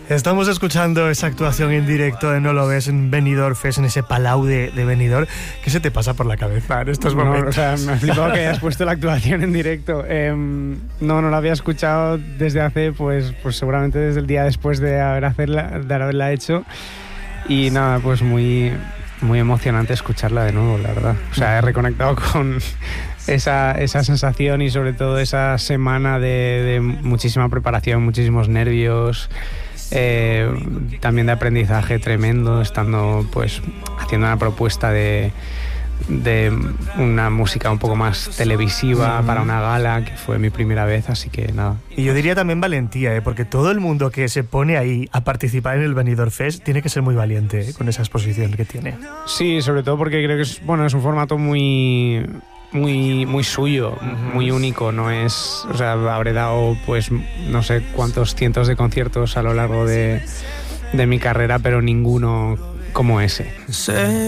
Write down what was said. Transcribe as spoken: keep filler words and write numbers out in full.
Estamos escuchando esa actuación en directo de No Lo Ves en Benidorm Fest, en ese Palau de, de Benidorm. ¿Qué se te pasa por la cabeza en estos no, momentos? O sea, me ha flipado que hayas puesto la actuación en directo. Eh, no, no la había escuchado desde hace, pues, pues seguramente desde el día después de, haber hacerla, de haberla hecho. Y nada, pues muy, muy emocionante escucharla de nuevo, la verdad. O sea, he reconectado con esa, esa sensación y sobre todo esa semana de, de muchísima preparación, muchísimos nervios. Eh, también de aprendizaje tremendo, estando pues haciendo una propuesta de, de una música un poco más televisiva mm. para una gala, que fue mi primera vez, así que nada. Y yo diría también valentía, ¿eh? Porque todo el mundo que se pone ahí a participar en el Benidorm Fest tiene que ser muy valiente, ¿eh? Con esa exposición que tiene. Sí, sobre todo porque creo que es, bueno, es un formato muy... muy muy suyo, uh-huh. muy único, no es, o sea, habré dado pues no sé cuántos cientos de conciertos a lo largo de, de mi carrera, pero ninguno como ese.